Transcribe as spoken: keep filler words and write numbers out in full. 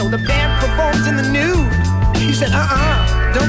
the band performs in the nude. He said, uh-uh.